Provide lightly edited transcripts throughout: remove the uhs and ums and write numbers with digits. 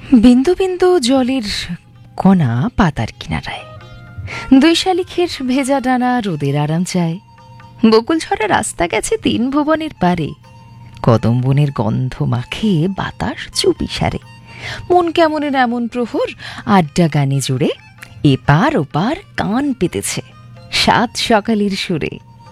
বিন্দু বিন্দু জলের কণা পাতার কিনারায়, দুই শালিখের ভেজা ডানা রোদের আরাম চায়। বকুল ঝরা রাস্তা গেছে 3 ভুবনের পারে, কদম বনের গন্ধ মাখে বাতাস চুপি সারে। মন কেমনের এমন প্রহর আড্ডা গানে জুড়ে, এপার ওপার কান পেতেছে 7 সকালের সুরে।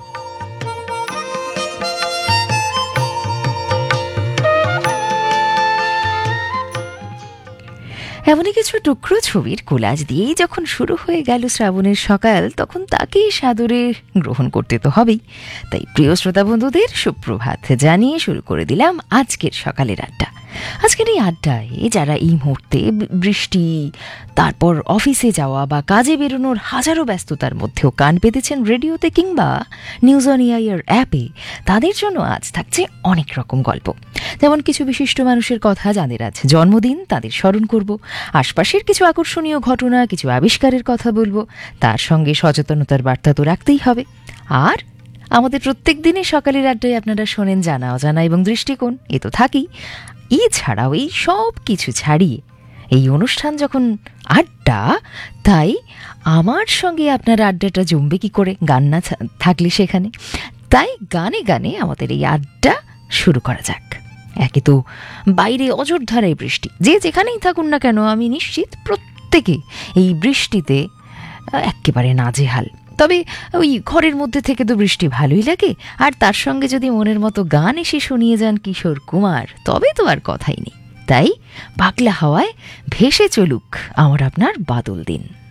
এমনই কিছু টুকরো ছবির কোলাজ দিয়েই যখন শুরু হয়ে গেল শ্রাবণের সকাল, তখন তাকেই সাদরে গ্রহণ করতে তো হবেই। তাই প্রিয় শ্রোতা বন্ধুদের সুপ্রভাত জানিয়ে শুরু করে দিলাম আজকের সকালের আড্ডা। আজকের এই আড্ডায় যারা এই মুহূর্তে বৃষ্টি, তারপর অফিসে যাওয়া বা কাজে বেরোনোর হাজারো ব্যস্ততার মধ্যেও কান পেতেছেন রেডিওতে কিংবা নিউজ অন এআইআর অ্যাপে, তাদের জন্য আজ থাকছে অনেক রকম গল্প। যেমন কিছু বিশিষ্ট মানুষের কথা, যাদের আজ জন্মদিন, তাদের স্মরণ করব। আশপাশের কিছু আকর্ষণীয় ঘটনা, কিছু আবিষ্কারের কথা বলবো। তার সঙ্গে সচেতনতার বার্তা তো রাখতেই হবে। আর আমাদের প্রত্যেক দিনের সকালের আড্ডায় আপনারা শোনেন জানা অজানা এবং দৃষ্টিকোণ, এ তো থাকেই। এছাড়াও এই সব কিছু ছাড়িয়ে এই অনুষ্ঠান যখন আড্ডা, তাই আমার সঙ্গে আপনার আড্ডাটা জমবে কি করে গান না থাকলে সেখানে। তাই গানে গানে আমাদের এই আড্ডা শুরু করা যাক। একে তো বাইরে অজরধারায় বৃষ্টি, যে যেখানেই থাকুন না কেন আমি নিশ্চিত প্রত্যেকে এই বৃষ্টিতে একেবারে নাজেহাল। তবে ওই ঘরের মধ্যে থেকে তো বৃষ্টি ভালোই লাগে, আর তার সঙ্গে যদি মনের মতো গান এসে শুনিয়ে যান কিশোর কুমার, তবে তো আর কথাই নেই। তাই পাগলা হাওয়ায় ভেসে চলুক আমার আপনার বাদল দিন।